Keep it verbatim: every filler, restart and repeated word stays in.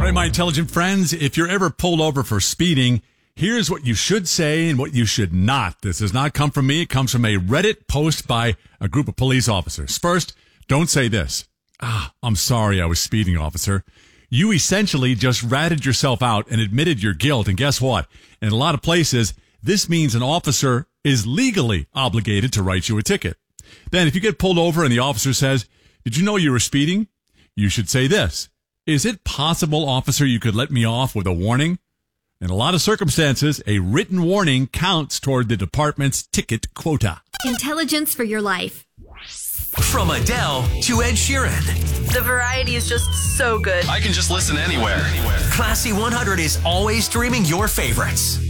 right, my intelligent friends, if you're ever pulled over for speeding, here's what you should say and what you should not. This does not come from me. It comes from a Reddit post by a group of police officers. First, don't say this. Ah, I'm sorry I was speeding, officer. You essentially just ratted yourself out and admitted your guilt. And guess what? In a lot of places, this means an officer is legally obligated to write you a ticket. Then if you get pulled over and the officer says, did you know you were speeding? You should say this. Is it possible, officer, you could let me off with a warning? In a lot of circumstances, a written warning counts toward the department's ticket quota. Intelligence for your life. From Adele to Ed Sheeran. The variety is just so good. I can just listen anywhere. Classy one hundred is always streaming your favorites.